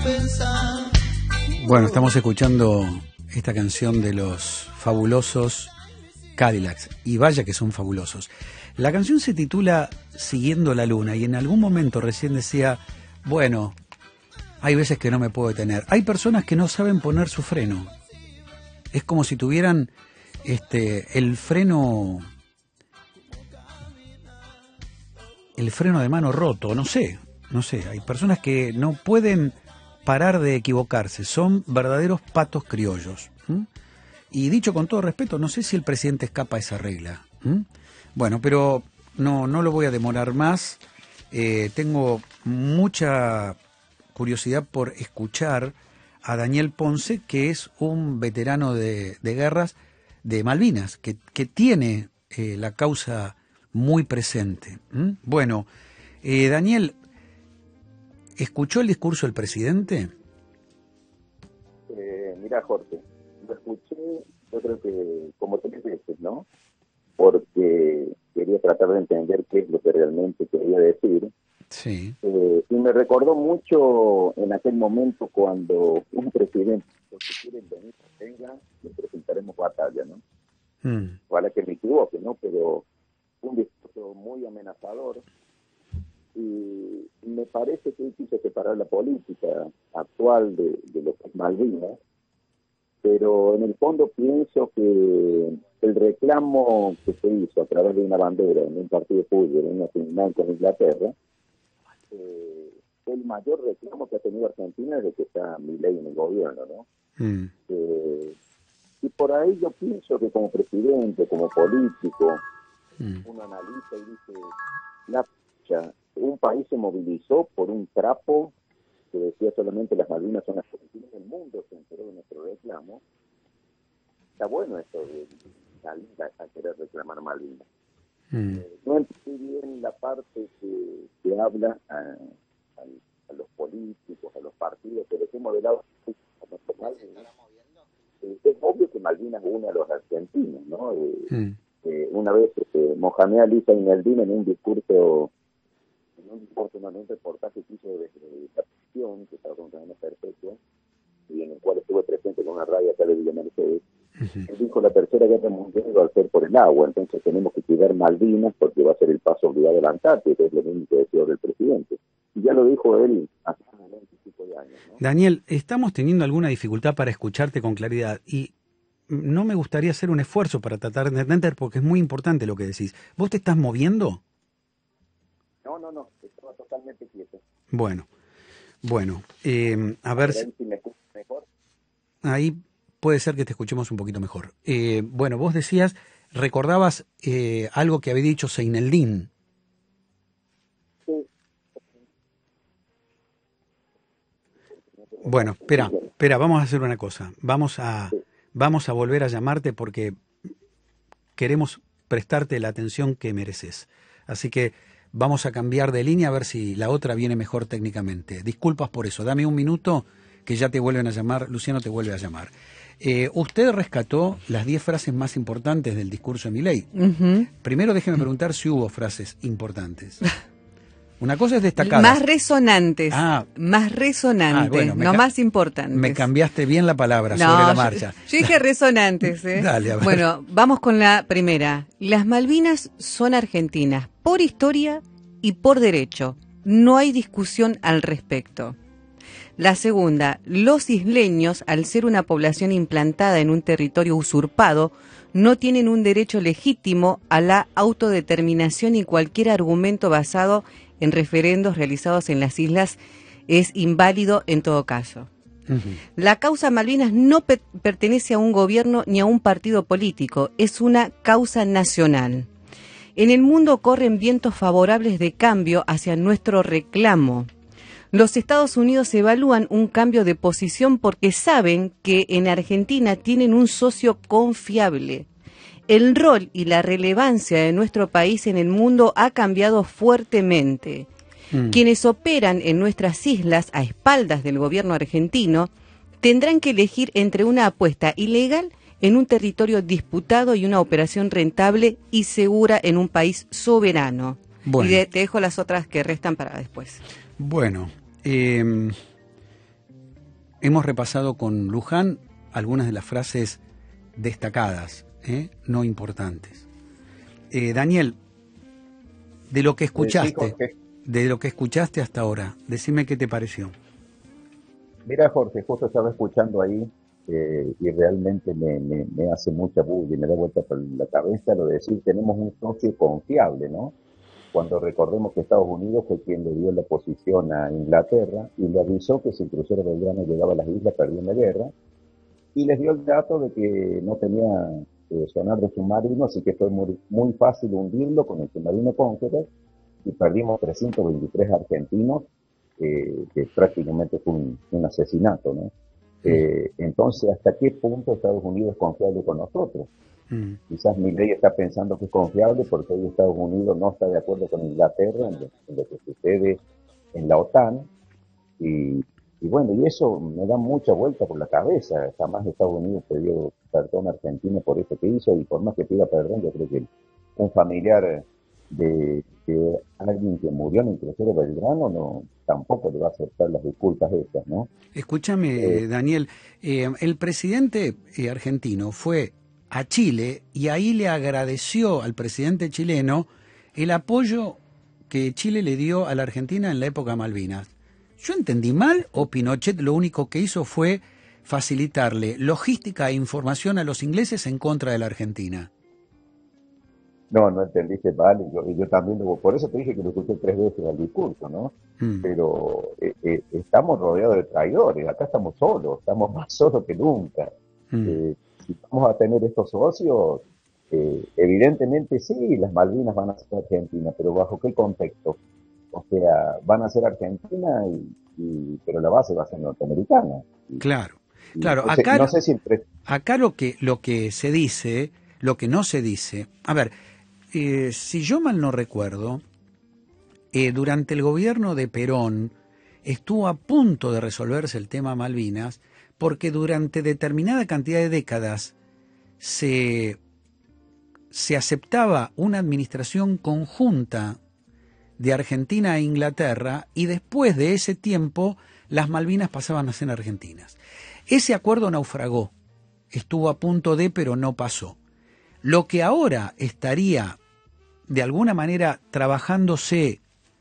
Bueno, estamos escuchando esta canción de los fabulosos Cadillacs, y vaya que son fabulosos. La canción se titula Siguiendo la Luna, y en algún momento recién decía, bueno, hay veces que no me puedo detener. Hay personas que no saben poner su freno. Es como si tuvieran el freno de mano roto, no sé. Hay personas que no pueden parar de equivocarse, son verdaderos patos criollos. Y dicho con todo respeto, no sé si el presidente escapa a esa regla. Bueno, pero no lo voy a demorar más. Tengo mucha curiosidad por escuchar a Daniel Ponce, que es un veterano de guerras de Malvinas, que tiene la causa muy presente. Bueno, Daniel, ¿escuchó el discurso del presidente? Mira, Jorge, lo escuché, yo creo que como 3 veces, ¿no? Porque quería tratar de entender qué es lo que realmente quería decir. Sí. Y me recordó mucho en aquel momento cuando un presidente, si quieren venir, venga, le presentaremos batalla, ¿no? Ojalá que me equivoque, ¿no? Pero un discurso muy amenazador. Y me parece que él quiso separar la política actual de lo que es Malvinas, pero en el fondo pienso que el reclamo que se hizo a través de una bandera en un partido de fútbol, en una final con Inglaterra, el mayor reclamo que ha tenido Argentina desde que está Milei en el gobierno, ¿no? Y por ahí yo pienso que como presidente, como político, uno analiza y dice, un país se movilizó por un trapo que decía solamente las Malvinas son argentinas, el mundo se enteró de nuestro reclamo. Está bueno esto de salir a querer reclamar Malvinas. No entendí bien la parte que habla a los políticos, a los partidos, que dejemos de lado a nuestros Malvinas. Es obvio que Malvinas une a los argentinos, ¿no? Una vez Mohamed Ali Zaineldin en un discurso, no, en un reportaje que hizo de la prisión, que estaba con cadena perpetua, y en el cual estuve presente con una radio acá de Villa Mercedes, él dijo: la tercera guerra mundial va a ser por el agua, entonces tenemos que cuidar Malvinas porque va a ser el paso obligado al Antártida, que es lo mismo que decía el presidente. Y ya lo dijo él hace unos 25 de años, ¿no? Daniel, estamos teniendo alguna dificultad para escucharte con claridad y no me gustaría hacer un esfuerzo para tratar de entender, porque es muy importante lo que decís. ¿Vos te estás moviendo? No, estaba totalmente quieto. Bueno, a ver si me escuchas mejor. Ahí puede ser que te escuchemos un poquito mejor. Bueno, vos decías, recordabas algo que había dicho Zaineldin. Sí. Bueno, espera, vamos a hacer una cosa. Vamos a volver a llamarte porque queremos prestarte la atención que mereces. Así que vamos a cambiar de línea a ver si la otra viene mejor técnicamente. Disculpas por eso. Dame un minuto que ya te vuelven a llamar. Luciano te vuelve a llamar. Usted rescató las 10 frases más importantes del discurso de Milei. Primero déjeme preguntar si hubo frases importantes. Una cosa es destacadas. Más resonantes. Bueno, no más importantes. Me cambiaste bien la palabra sobre la marcha. Yo dije resonantes. Dale, a ver. Bueno, vamos con la primera. Las Malvinas son argentinas por historia y por derecho. No hay discusión al respecto. La segunda, los isleños, al ser una población implantada en un territorio usurpado, no tienen un derecho legítimo a la autodeterminación y cualquier argumento basado en referendos realizados en las islas es inválido en todo caso. La causa Malvinas no pertenece a un gobierno ni a un partido político, es una causa nacional. En el mundo corren vientos favorables de cambio hacia nuestro reclamo. Los Estados Unidos evalúan un cambio de posición porque saben que en Argentina tienen un socio confiable. El rol y la relevancia de nuestro país en el mundo ha cambiado fuertemente. Quienes operan en nuestras islas a espaldas del gobierno argentino tendrán que elegir entre una apuesta ilegal en un territorio disputado y una operación rentable y segura en un país soberano. Bueno. Y te dejo las otras que restan para después. Bueno, hemos repasado con Luján algunas de las frases destacadas, no importantes. Daniel, de lo que escuchaste, de lo que escuchaste hasta ahora, decime qué te pareció. Mira, Jorge, justo estaba escuchando ahí y realmente me hace mucha bulla y me da vuelta por la cabeza lo de decir tenemos un socio confiable, ¿no? Cuando recordemos que Estados Unidos fue quien le dio la posición a Inglaterra y le avisó que si el crucero Belgrano llegaba a las islas perdían la guerra, y les dio el dato de que no tenía sonar de submarino, así que fue muy fácil hundirlo con el submarino Conqueror y perdimos 323 argentinos, que prácticamente fue un asesinato, ¿no? Entonces, ¿hasta qué punto Estados Unidos es confiable con nosotros? Quizás Milei está pensando que es confiable porque hoy Estados Unidos no está de acuerdo con Inglaterra en lo que sucede en la OTAN, y bueno, y eso me da mucha vuelta por la cabeza. Jamás Estados Unidos pidió perdón a Argentina por eso que hizo, y por más que pida perdón, yo creo que un familiar de alguien que murió en el crucero Belgrano tampoco le va a aceptar las disculpas esas, ¿no? Escúchame, Daniel, el presidente argentino fue a Chile y ahí le agradeció al presidente chileno el apoyo que Chile le dio a la Argentina en la época Malvinas. ¿Yo entendí mal o Pinochet lo único que hizo fue facilitarle logística e información a los ingleses en contra de la Argentina? No entendiste mal, y yo también, por eso te dije que lo escuché 3 veces al discurso, ¿no? Pero estamos rodeados de traidores, acá estamos solos, estamos más solos que nunca. Si vamos a tener estos socios, evidentemente sí, las Malvinas van a ser Argentina, pero ¿bajo qué contexto? O sea, van a ser Argentina, pero la base va a ser norteamericana. Claro. Entonces, Acá, no sé si acá lo que se dice, lo que no se dice, a ver, si yo mal no recuerdo, durante el gobierno de Perón estuvo a punto de resolverse el tema Malvinas, porque durante determinada cantidad de décadas se aceptaba una administración conjunta de Argentina e Inglaterra, y después de ese tiempo las Malvinas pasaban a ser argentinas. Ese acuerdo naufragó, estuvo a punto de, pero no pasó. Lo que ahora estaría de alguna manera trabajándose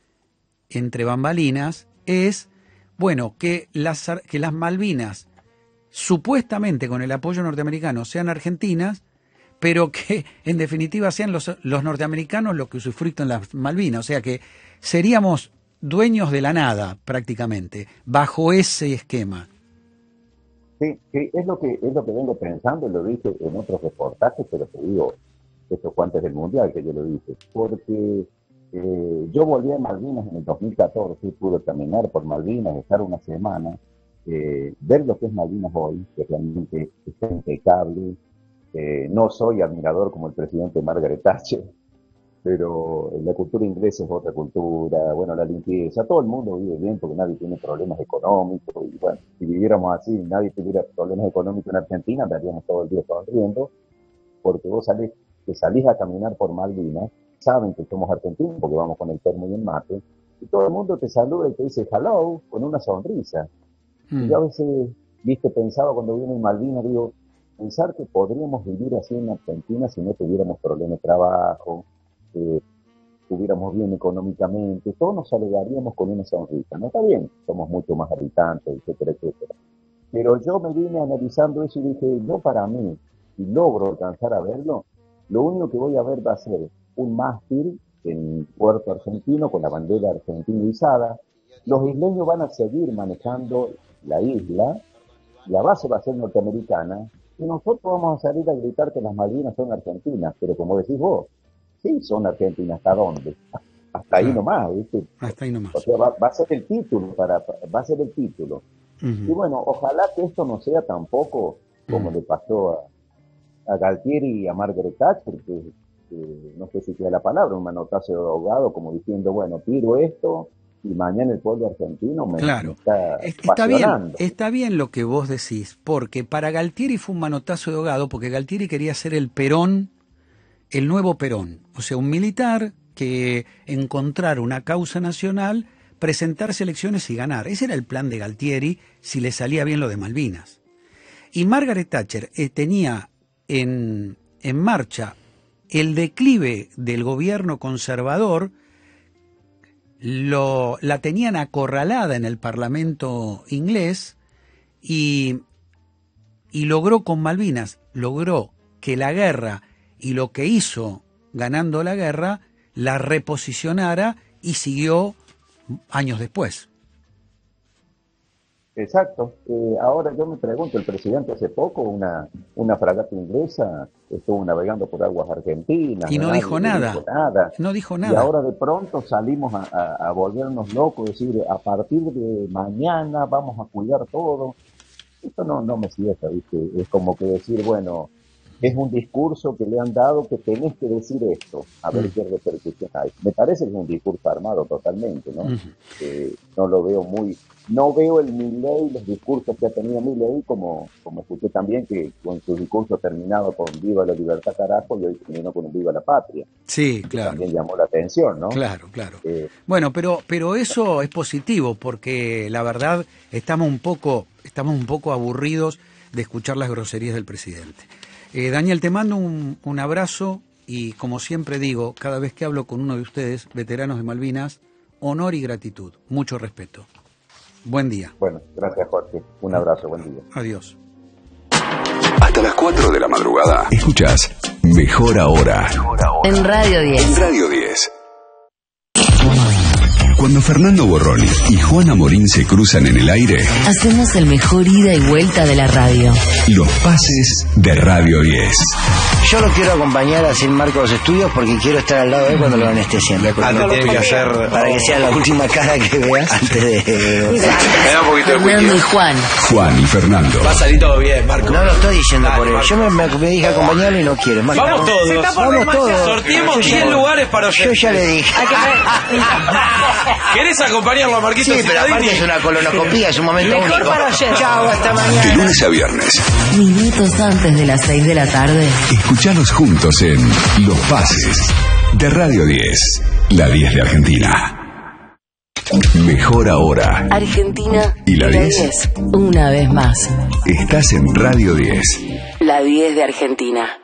entre bambalinas es, bueno, que las Malvinas, supuestamente con el apoyo norteamericano, sean argentinas, pero que en definitiva sean los norteamericanos los que usufructan las Malvinas. O sea que seríamos dueños de la nada prácticamente, bajo ese esquema. Sí, es lo que vengo pensando, lo dije en otros reportajes, pero te digo, esto fue antes del Mundial que yo lo dije, porque yo volví a Malvinas en el 2014, pude caminar por Malvinas, estar una semana, ver lo que es Malvinas hoy, que realmente está impecable. No soy admirador como el presidente Margaret Thatcher, pero la cultura inglesa es otra cultura, bueno, la limpieza, todo el mundo vive bien porque nadie tiene problemas económicos, y bueno, si viviéramos así, nadie tuviera problemas económicos en Argentina, andaríamos todo el día sonriendo, porque vos salís a caminar por Malvinas, saben que somos argentinos porque vamos con el termo y el mate, y todo el mundo te saluda y te dice hello con una sonrisa. Y yo a veces, pensaba cuando vine en Malvinas, digo, pensar que podríamos vivir así en Argentina si no tuviéramos problemas de trabajo, estuviéramos bien económicamente, todos nos alegraríamos con una sonrisa. No está bien, somos mucho más habitantes, etcétera, etcétera. Pero yo me vine analizando eso y dije, yo para mí, si logro alcanzar a verlo, lo único que voy a ver va a ser un mástil en puerto argentino con la bandera argentina izada. Los isleños van a seguir manejando la isla, la base va a ser norteamericana, y nosotros vamos a salir a gritar que las Malvinas son argentinas, pero como decís vos, sí son argentinas, ¿hasta dónde? Hasta ahí nomás, ¿viste? Hasta ahí nomás. O sea, va a ser el título, va a ser el título. Y bueno, ojalá que esto no sea tampoco como le pasó a Galtieri y a Margaret Thatcher, que no sé si queda la palabra, un manotazo de ahogado, como diciendo, bueno, tiro esto, y mañana el pueblo argentino me está bien lo que vos decís, porque para Galtieri fue un manotazo de ahogado, porque Galtieri quería ser el Perón, el nuevo Perón, o sea, un militar que encontrara una causa nacional presentarse a elecciones y ganar. Ese era el plan de Galtieri si le salía bien lo de Malvinas. Y Margaret Thatcher tenía en marcha el declive del gobierno conservador, la tenían acorralada en el Parlamento inglés y logró con Malvinas, logró que la guerra y lo que hizo ganando la guerra la reposicionara y siguió años después. Exacto. Ahora yo me pregunto, el presidente hace poco, una fragata inglesa estuvo navegando por aguas argentinas. Y no dijo nada. No dijo nada. Y ahora de pronto salimos a volvernos locos, decir, a partir de mañana vamos a cuidar todo. Esto no me cierra, ¿viste? Es como que decir, bueno, es un discurso que le han dado que tenés que decir esto, a ver qué repercusión hay. Me parece que es un discurso armado totalmente, ¿no? No lo veo no veo el Milei, los discursos que ha tenido Milei, como escuché también que con su discurso terminado con Viva la Libertad, carajo, y hoy terminó con un Viva la Patria. Sí, claro. También llamó la atención, ¿no? Claro. Bueno, pero eso es positivo, porque la verdad estamos un poco aburridos de escuchar las groserías del presidente. Daniel, te mando un abrazo y, como siempre digo, cada vez que hablo con uno de ustedes, veteranos de Malvinas, honor y gratitud, mucho respeto. Buen día. Bueno, gracias, Jorge. Un abrazo, buen día. Adiós. Hasta las 4 de la madrugada. Escuchás Mejor Ahora. En Radio 10. En Radio 10. Cuando Fernando Borroni y Juana Morín se cruzan en el aire, hacemos el mejor ida y vuelta de la radio. Los pases de Radio 10. Yo lo quiero acompañar a Sin Marco los estudios porque quiero estar al lado de él cuando lo anestesien. Para que sea la última cara que veas antes de... Me da un poquito de Fernando y Juan. Juan y Fernando. Va a salir todo bien, Marco. No lo estoy diciendo por él. Yo me dije acompañarlo y no quiere. Marco, Vamos todos. Vamos todos. Sorteemos 100 lugares para Yo ya le dije. ¿Querés acompañarlo a Marquito? Sí, pero aparte es una colonoscopía, es un momento único. Chao, hasta mañana. De lunes a viernes. Minutos antes de las 6 de la tarde. Escuchalos juntos en Los Pases de Radio 10. La 10 de Argentina. Mejor Ahora. Argentina ¿Y la 10? Una vez más. Estás en Radio 10. La 10 de Argentina.